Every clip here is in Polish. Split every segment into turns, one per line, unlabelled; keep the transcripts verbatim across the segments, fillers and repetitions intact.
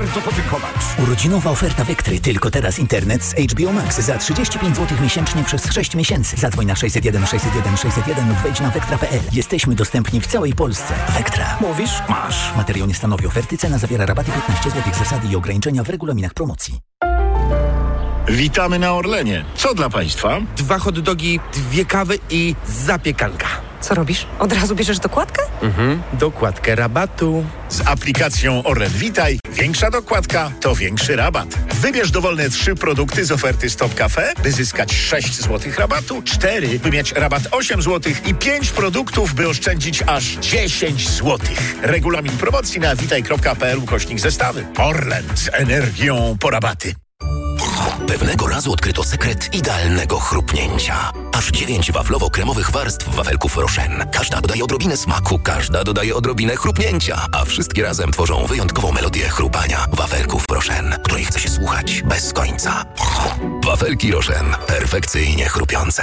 bardzo podziękować.
Urodzinowa oferta Vectry. Tylko teraz internet z H B O Max za trzydzieści pięć złotych miesięcznie przez sześć miesięcy. Zadzwoń na sześćset jeden sześćset jeden sześćset jeden lub wejdź na vectra kropka p l. Jesteśmy dostępni w całej Polsce. Vectra.
Mówisz? Masz.
Materiał nie stanowi oferty. Cena zawiera rabaty piętnaście złotych. Zasady i ograniczenia w regulaminach promocji.
Witamy na Orlenie. Co dla Państwa?
Dwa hot dogi, dwie kawy i zapiekanka.
Co robisz? Od razu bierzesz dokładkę?
Mhm, dokładkę rabatu.
Z aplikacją Orlen Witaj większa dokładka to większy rabat. Wybierz dowolne trzy produkty z oferty Stop Cafe, by zyskać sześć złotych rabatu, cztery, by mieć rabat osiem złotych i pięć produktów, by oszczędzić aż dziesięć złotych. Regulamin promocji na witaj kropka p l ukośnik zestawy. Orlen z energią po rabaty.
Pewnego razu odkryto sekret idealnego chrupnięcia. Aż dziewięć waflowo-kremowych warstw wafelków Rochen. Każda dodaje odrobinę smaku, każda dodaje odrobinę chrupnięcia, a wszystkie razem tworzą wyjątkową melodię chrupania wafelków Rochen, której chce się słuchać bez końca. Wafelki Rochen. Perfekcyjnie chrupiące.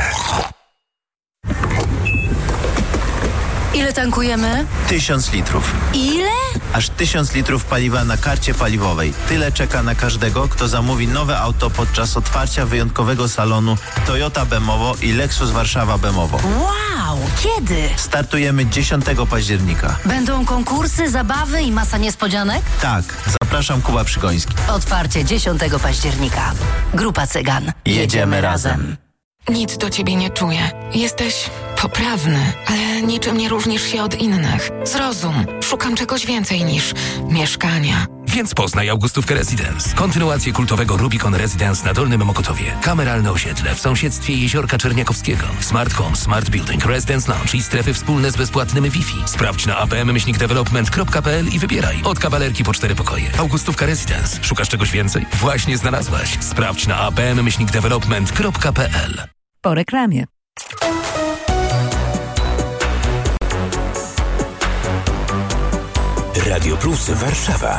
Ile tankujemy?
Tysiąc litrów.
Ile?
Aż tysiąc litrów paliwa na karcie paliwowej. Tyle czeka na każdego, kto zamówi nowe auto podczas otwarcia wyjątkowego salonu Toyota Bemowo i Lexus Warszawa Bemowo.
Wow! Kiedy?
Startujemy dziesiątego października.
Będą konkursy, zabawy i masa niespodzianek?
Tak, zapraszam, Kuba Przygoński.
Otwarcie dziesiątego października. Grupa Cygan.
Jedziemy, Jedziemy razem.
Nic do ciebie nie czuję. Jesteś poprawny, ale niczym nie różnisz się od innych. Zrozum, szukam czegoś więcej niż mieszkania.
Więc poznaj Augustówkę Residence. Kontynuację kultowego Rubicon Residence na Dolnym Mokotowie. Kameralne osiedle w sąsiedztwie Jeziorka Czerniakowskiego. Smart Home, Smart Building, Residence Lounge i strefy wspólne z bezpłatnym Wi-Fi. Sprawdź na a p m myślnik development kropka p l i wybieraj. Od kawalerki po cztery pokoje. Augustówka Residence. Szukasz czegoś więcej? Właśnie znalazłaś. Sprawdź na a p m myślnik development kropka p l.
Po reklamie.
Radio Plus Warszawa.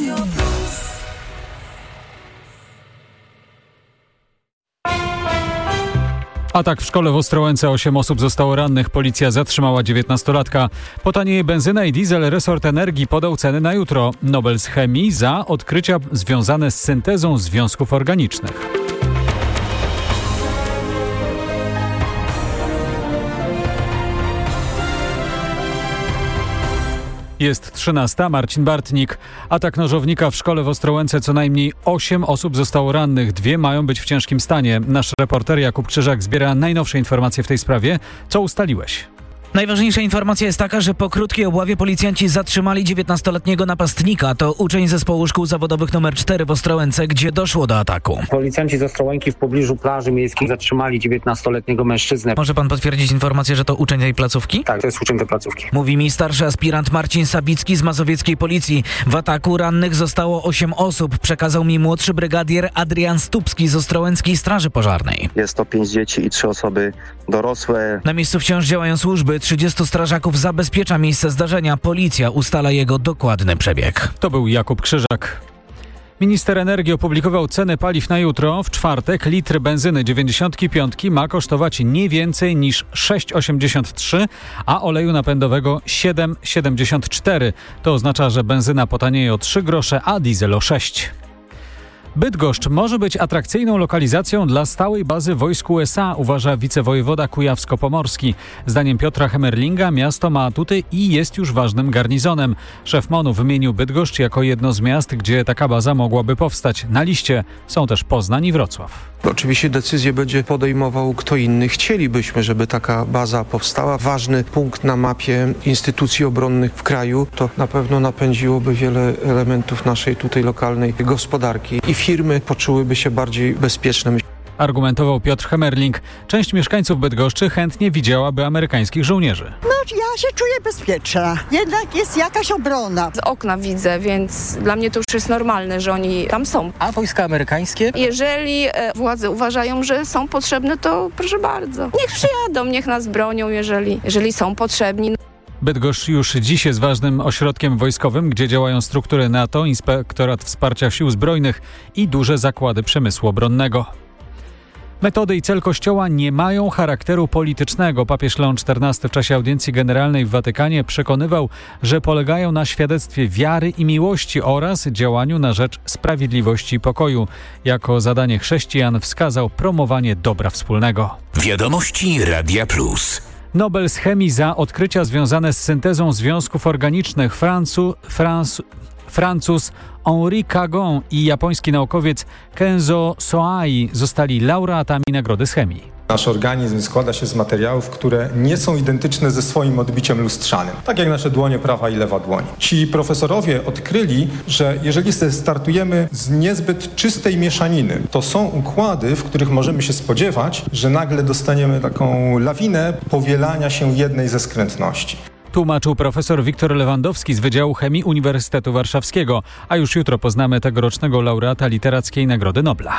Atak w szkole w Ostrołęce. Osiem osób zostało rannych. Policja zatrzymała dziewiętnastolatka. Potanieje benzyna i diesel. Resort Energii podał ceny na jutro. Nobel z chemii za odkrycia związane z syntezą związków organicznych. Jest trzynasta. Marcin Bartnik. Atak nożownika w szkole w Ostrołęce. Co najmniej osiem osób zostało rannych. Dwie mają być w ciężkim stanie. Nasz reporter Jakub Krzyżak zbiera najnowsze informacje w tej sprawie. Co ustaliłeś?
Najważniejsza informacja jest taka, że po krótkiej obławie policjanci zatrzymali dziewiętnastoletniego napastnika. To uczeń zespołu szkół zawodowych numer cztery w Ostrołęce, gdzie doszło do ataku.
Policjanci z Ostrołęki w pobliżu plaży miejskiej zatrzymali dziewiętnastoletniego mężczyznę.
Może pan potwierdzić informację, że to uczeń tej placówki?
Tak, to jest uczeń tej placówki.
Mówi mi starszy aspirant Marcin Sabicki z mazowieckiej policji. W ataku rannych zostało osiem osób. Przekazał mi młodszy brygadier Adrian Stupski z Ostrołęckiej Straży Pożarnej.
Jest to pięć dzieci i trzy osoby dorosłe.
Na miejscu wciąż działają służby. trzydziestu strażaków zabezpiecza miejsce zdarzenia. Policja ustala jego dokładny przebieg.
To był Jakub Krzyżak. Minister energii opublikował ceny paliw na jutro. W czwartek litr benzyny dziewięćdziesiąt pięć ma kosztować nie więcej niż sześć osiemdziesiąt trzy, a oleju napędowego siedem siedemdziesiąt cztery. To oznacza, że benzyna potanieje o trzy grosze, a diesel o sześć. Bydgoszcz może być atrakcyjną lokalizacją dla stałej bazy wojsk U S A, uważa wicewojewoda kujawsko-pomorski. Zdaniem Piotra Hemerlinga miasto ma atuty i jest już ważnym garnizonem. Szef M O N-u wymienił Bydgoszcz jako jedno z miast, gdzie taka baza mogłaby powstać. Na liście są też Poznań i Wrocław.
Oczywiście decyzję będzie podejmował kto inny. Chcielibyśmy, żeby taka baza powstała. Ważny punkt na mapie instytucji obronnych w kraju. To na pewno napędziłoby wiele elementów naszej tutaj lokalnej gospodarki i firmy poczułyby się bardziej bezpieczne.
Argumentował Piotr Hemerling. Część mieszkańców Bydgoszczy chętnie widziałaby amerykańskich żołnierzy.
No ja się czuję bezpieczna. Jednak jest jakaś obrona.
Z okna widzę, więc dla mnie to już jest normalne, że oni tam są.
A wojska amerykańskie?
Jeżeli e, władze uważają, że są potrzebne, to proszę bardzo. Niech przyjadą, niech nas bronią, jeżeli, jeżeli są potrzebni.
Bydgoszcz już dziś jest ważnym ośrodkiem wojskowym, gdzie działają struktury NATO, Inspektorat Wsparcia Sił Zbrojnych i duże zakłady przemysłu obronnego. Metody i cel Kościoła nie mają charakteru politycznego. Papież Leon czternasty w czasie audiencji generalnej w Watykanie przekonywał, że polegają na świadectwie wiary i miłości oraz działaniu na rzecz sprawiedliwości i pokoju. Jako zadanie chrześcijan wskazał promowanie dobra wspólnego.
Wiadomości Radia Plus.
Nobel z chemii za odkrycia związane z syntezą związków organicznych. Francu, Franc, Francuz Henri Cagon i japoński naukowiec Kenzo Soai zostali laureatami Nagrody z chemii.
Nasz organizm składa się z materiałów, które nie są identyczne ze swoim odbiciem lustrzanym, tak jak nasze dłonie, prawa i lewa dłoń. Ci profesorowie odkryli, że jeżeli startujemy z niezbyt czystej mieszaniny, to są układy, w których możemy się spodziewać, że nagle dostaniemy taką lawinę powielania się jednej ze skrętności.
Tłumaczył profesor Wiktor Lewandowski z Wydziału Chemii Uniwersytetu Warszawskiego, a już jutro poznamy tegorocznego laureata Literackiej Nagrody Nobla.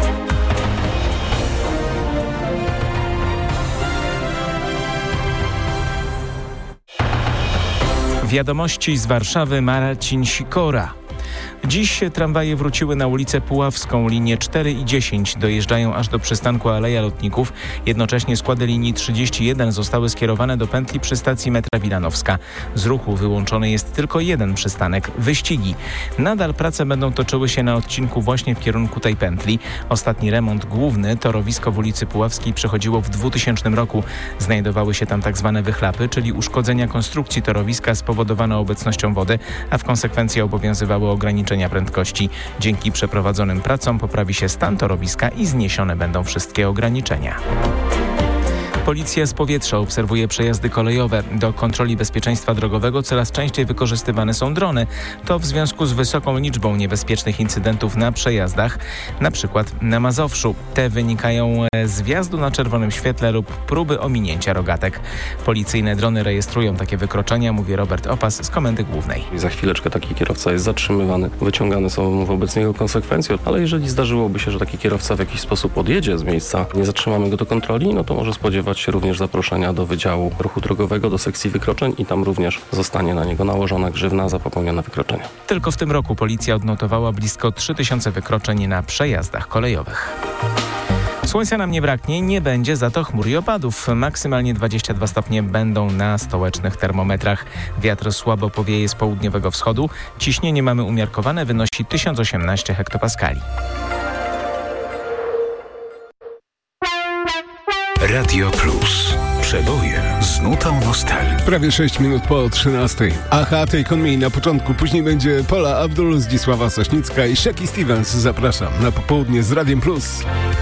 Wiadomości z Warszawy, Marcin Sikora. Dziś tramwaje wróciły na ulicę Puławską. Linie cztery i dziesięć dojeżdżają aż do przystanku Aleja Lotników. Jednocześnie składy linii trzydzieści jeden zostały skierowane do pętli przy stacji metra Wilanowska. Z ruchu wyłączony jest tylko jeden przystanek – Wyścigi. Nadal prace będą toczyły się na odcinku właśnie w kierunku tej pętli. Ostatni remont główny, torowisko w ulicy Puławskiej, przechodziło w dwutysięcznym roku. Znajdowały się tam tak zwane wychlapy, czyli uszkodzenia konstrukcji torowiska spowodowane obecnością wody, a w konsekwencji obowiązywały ograniczenia prędkości. Dzięki przeprowadzonym pracom poprawi się stan torowiska i zniesione będą wszystkie ograniczenia. Policja z powietrza obserwuje przejazdy kolejowe. Do kontroli bezpieczeństwa drogowego coraz częściej wykorzystywane są drony. To w związku z wysoką liczbą niebezpiecznych incydentów na przejazdach, na przykład na Mazowszu. Te wynikają z wjazdu na czerwonym świetle lub próby ominięcia rogatek. Policyjne drony rejestrują takie wykroczenia, mówi Robert Opas z Komendy Głównej.
I za chwileczkę taki kierowca jest zatrzymywany, wyciągane są wobec niego konsekwencje, ale jeżeli zdarzyłoby się, że taki kierowca w jakiś sposób odjedzie z miejsca, nie zatrzymamy go do kontroli, no to może spodziewać się również zaproszenia do Wydziału Ruchu Drogowego, do sekcji wykroczeń i tam również zostanie na niego nałożona grzywna za popełnione wykroczenia.
Tylko w tym roku policja odnotowała blisko trzy tysiące wykroczeń na przejazdach kolejowych. Słońca nam nie braknie, nie będzie za to chmur i opadów. Maksymalnie dwadzieścia dwa stopnie będą na stołecznych termometrach. Wiatr słabo powieje z południowego wschodu. Ciśnienie mamy umiarkowane, wynosi tysiąc osiemnaście hektopaskali.
Radio Plus. Przeboje z nutą nostalgii.
Prawie sześć minut po trzynastej. Aha, Take On Me na początku, później będzie Paula Abdul, Zdzisława Sośnicka i Shaky Stevens. Zapraszam na popołudnie z Radiem Plus.